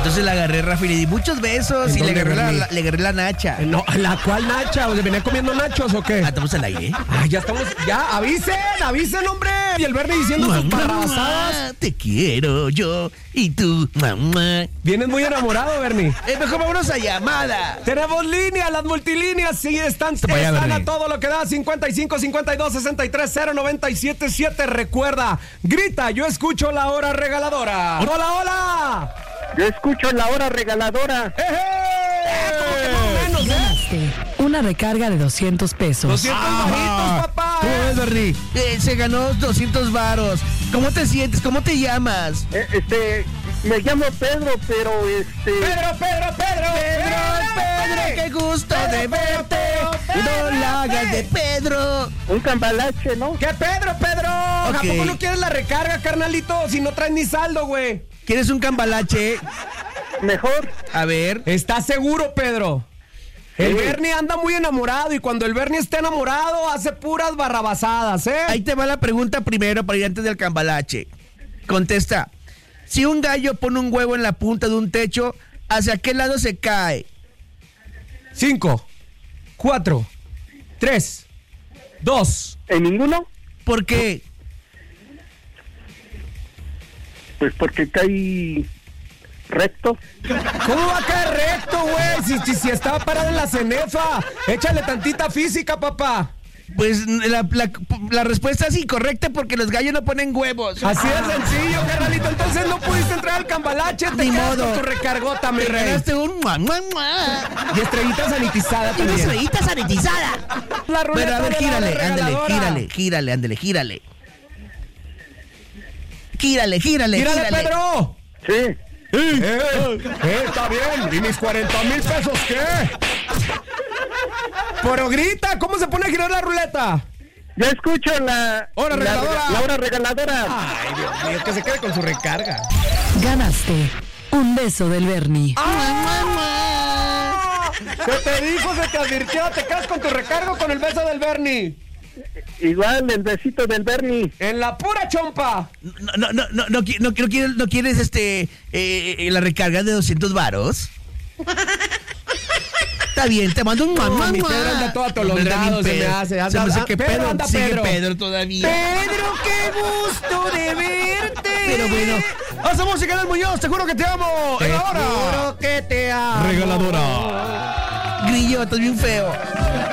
Entonces la agarré, Rafa, y le di muchos besos y le agarré la nacha. No, ¿la cuál nacha? ¿O se venía comiendo nachos o qué? ¿Estamos al aire? Ay, ya estamos, ya, avisen, hombre. Y el Bernie diciendo sus barrabasadas. Te quiero yo y tú, mamá. Vienes muy enamorado, Bernie. Mejor vámonos a llamada. Tenemos línea, las multilíneas, sí, están a todo lo que da. 55 52 63 0977. Recuerda, grita, yo escucho la hora regaladora. Hola, hola. Yo escucho la hora regaladora. Ganaste una recarga de 200 pesos. 200 bajitos, papá. ¿Cómo ves, Bernie? Se ganó 200 varos. ¿Cómo te sientes? ¿Cómo te llamas? Me llamo Pedro, pero Pedro, qué gusto de verte. No la hagas de Pedro. Un cambalache, ¿no? ¿Qué Pedro? ¿A poco no quieres la recarga, carnalito? Si no traes ni saldo, güey. ¿Quieres un cambalache? Mejor. A ver. ¿Estás seguro, Pedro? El Bernie anda muy enamorado y cuando el Bernie está enamorado hace puras barrabasadas, ¿eh? Ahí te va la pregunta primero para ir antes del cambalache. Contesta. Si un gallo pone un huevo en la punta de un techo, ¿hacia qué lado se cae? 5, 4, 3, 2. ¿En ninguno? ¿Por qué? Pues porque cae recto. ¿Cómo va a caer recto, güey? Si estaba parado en la cenefa. Échale tantita física, papá. Pues la respuesta es incorrecta porque los gallos no ponen huevos. Así de sencillo, carnalito. Entonces no pudiste entrar al cambalache. Te Ni quedas modo. con tu recargota, mi rey. Regalaste un Y estrellita sanitizada una también. estrellita sanitizada. La ruleta. Pero a ver, de la gírale, regaladora. gírale, ándale. Gírale, Sí. Está bien. ¿Y mis 40,000 pesos qué? Pero grita, ¿cómo se pone a girar la ruleta? Yo escucho la hora regaladora. La hora regaladora. Ay, Dios mío, que se quede con su recarga. Ganaste un beso del Bernie. Se te dijo, se te advirtió, te quedas con tu recargo con el beso del Bernie. Igual el besito del Bernie. En la pura chompa. ¿No quieres la recarga de 200 varos? Está bien, te mando un mamá. Mi Pedro anda todo atolondrado, se me hace. Se me hace que Pedro anda sigue Pedro. Pedro todavía. Pedro, qué gusto de verte. Pero bueno, ¡Haz música del Muñoz! ¡Te juro que te amo! Te ¡Juro que te amo! Grillo, estás bien feo.